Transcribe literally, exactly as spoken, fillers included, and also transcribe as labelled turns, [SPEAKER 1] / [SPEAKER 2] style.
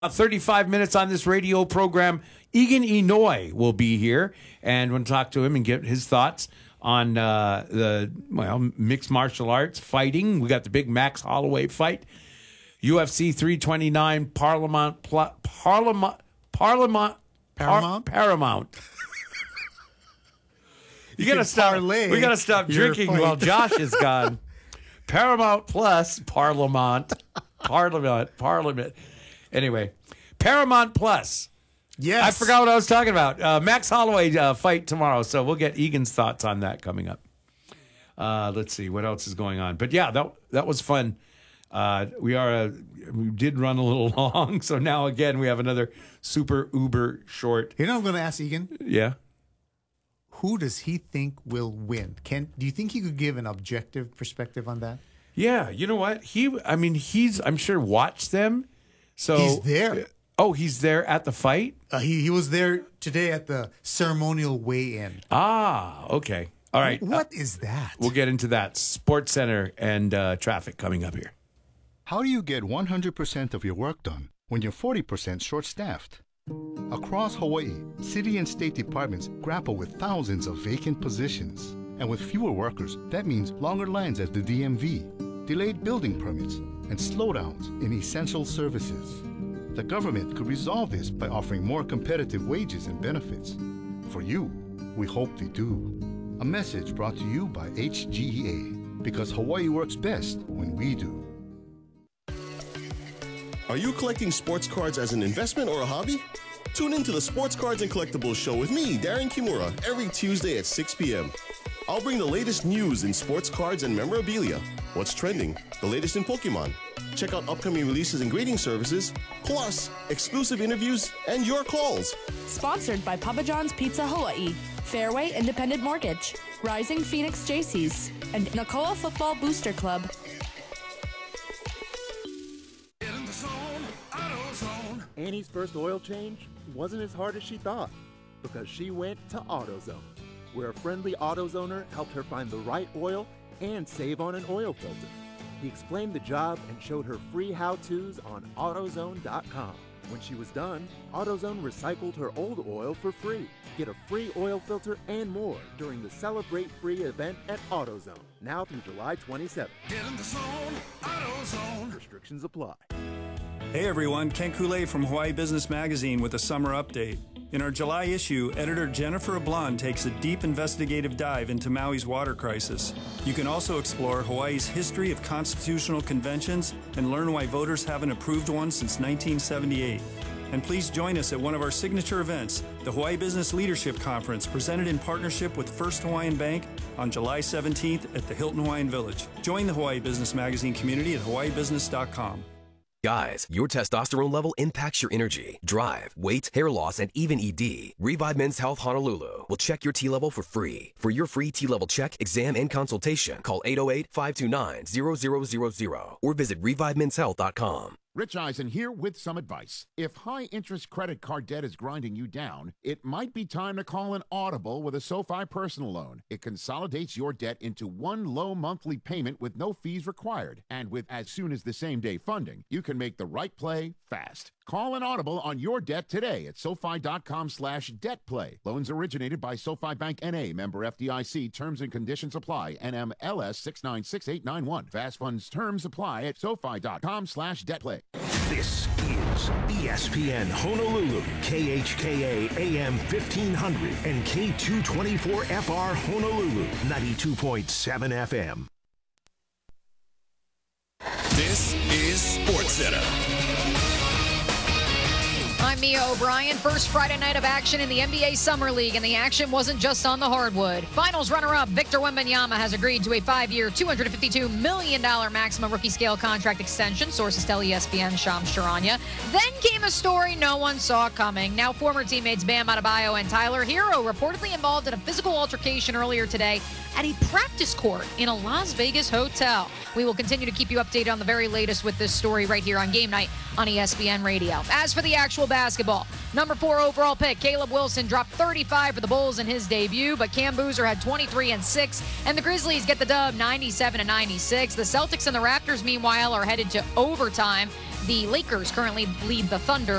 [SPEAKER 1] thirty-five minutes on this radio program. Egan Inoue will be here, and we'll talk to him and get his thoughts on uh, the well mixed martial arts fighting. We got the big Max Holloway fight, U F C three twenty-nine, Parliament, Pl- Parliament, Parliament,
[SPEAKER 2] Paramount,
[SPEAKER 1] Par- Paramount. You, you gotta stop. We gotta stop drinking while Josh is gone. Paramount Plus, Parliament, Parliament, Parliament. Anyway, Paramount Plus.
[SPEAKER 2] Yes.
[SPEAKER 1] I forgot what I was talking about. Uh, Max Holloway uh, fight tomorrow, so we'll get Egan's thoughts on that coming up. Uh, let's see what else is going on. But yeah, that that was fun. Uh, we are a, we did run a little long, so now again we have another super uber short.
[SPEAKER 2] You know, I'm going to ask Egan.
[SPEAKER 1] Yeah.
[SPEAKER 2] Who does he think will win? Can do you think he could give an objective perspective on that?
[SPEAKER 1] Yeah, you know what? He, I mean, he's I'm sure watched them. So
[SPEAKER 2] he's there.
[SPEAKER 1] Oh, he's there at the fight?
[SPEAKER 2] Uh, he he was there today at the ceremonial weigh-in.
[SPEAKER 1] Ah, okay. All right.
[SPEAKER 2] What
[SPEAKER 1] uh,
[SPEAKER 2] is that?
[SPEAKER 1] We'll get into that. Sports Center and uh, traffic coming up here.
[SPEAKER 3] How do you get one hundred percent of your work done when you're forty percent short-staffed? Across Hawaii, city and state departments grapple with thousands of vacant positions. And with fewer workers, that means longer lines at the D M V, delayed building permits, and slowdowns in essential services. The government could resolve this by offering more competitive wages and benefits. For you, we hope they do. A message brought to you by H G E A, because Hawaii works best when we do.
[SPEAKER 4] Are you collecting sports cards as an investment or a hobby? Tune in to the Sports Cards and Collectibles Show with me, Darren Kimura, every Tuesday at six p.m. I'll bring the latest news in sports cards and memorabilia, what's trending, the latest in Pokemon. Check out upcoming releases and grading services, plus exclusive interviews and your calls.
[SPEAKER 5] Sponsored by Papa John's Pizza Hawaii, Fairway Independent Mortgage, Rising Phoenix J Cs, and Nakoa Football Booster Club.
[SPEAKER 6] Annie's first oil change wasn't as hard as she thought because she went to AutoZone, where a friendly AutoZoner helped her find the right oil and save on an oil filter. He explained the job and showed her free how-tos on AutoZone dot com. When she was done, AutoZone recycled her old oil for free. Get a free oil filter and more during the Celebrate Free event at AutoZone, now through July twenty-seventh. Get in the zone, AutoZone. Restrictions apply.
[SPEAKER 7] Hey everyone, Ken Koulé from Hawaii Business Magazine with a summer update. In our July issue, editor Jennifer Ablon takes a deep investigative dive into Maui's water crisis. You can also explore Hawaii's history of constitutional conventions and learn why voters haven't approved one since nineteen seventy-eight. And please join us at one of our signature events, the Hawaii Business Leadership Conference, presented in partnership with First Hawaiian Bank on July seventeenth at the Hilton Hawaiian Village. Join the Hawaii Business Magazine community at hawaii business dot com.
[SPEAKER 8] Guys, your testosterone level impacts your energy, drive, weight, hair loss, and even E D. Revive Men's Health Honolulu will check your T level for free. For your free T level check, exam, and consultation, call eight oh eight, five two nine, zero zero zero zero or visit revive men's health dot com.
[SPEAKER 9] Rich Eisen here with some advice. If high-interest credit card debt is grinding you down, it might be time to call an Audible with a SoFi personal loan. It consolidates your debt into one low monthly payment with no fees required. And with as soon as the same day funding, you can make the right play fast. Call an Audible on your debt today at SoFi.com slash debt play. Loans originated by SoFi Bank N A, member F D I C. Terms and conditions apply. N M L S six nine six eight nine one. Fast funds terms apply at SoFi.com slash debt play.
[SPEAKER 10] This is E S P N Honolulu, K H K A A M fifteen hundred and K two twenty-four F R Honolulu, ninety-two point seven F M.
[SPEAKER 11] This is SportsCenter.
[SPEAKER 12] I'm Mia O'Brien. First Friday night of action in the N B A Summer League, and the action wasn't just on the hardwood. Finals runner-up Victor Wembanyama has agreed to a five-year, two hundred fifty-two million dollars maximum rookie scale contract extension, sources tell E S P N Shams Charania. Then came a story no one saw coming. Now former teammates Bam Adebayo and Tyler Hero reportedly involved in a physical altercation earlier today at a practice court in a Las Vegas hotel. We will continue to keep you updated on the very latest with this story right here on Game Night on E S P N Radio. As for the actual basketball, basketball. Number four overall pick, Caleb Wilson, dropped thirty-five for the Bulls in his debut, but Cam Boozer had twenty-three and six, and the Grizzlies get the dub ninety-seven to ninety-six. The Celtics and the Raptors, meanwhile, are headed to overtime. The Lakers currently lead the Thunder